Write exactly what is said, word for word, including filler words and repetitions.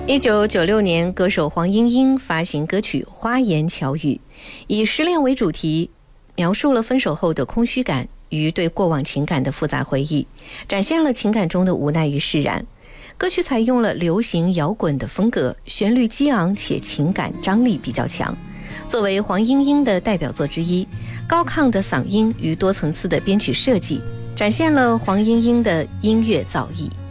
一九九六年，歌手黄莺莺发行歌曲《花言巧语》，以失恋为主题，描述了分手后的空虚感与对过往情感的复杂回忆，展现了情感中的无奈与释然。歌曲采用了流行摇滚的风格，旋律激昂且情感张力比较强。作为黄莺莺的代表作之一，高亢的嗓音与多层次的编曲设计，展现了黄莺莺的音乐造诣。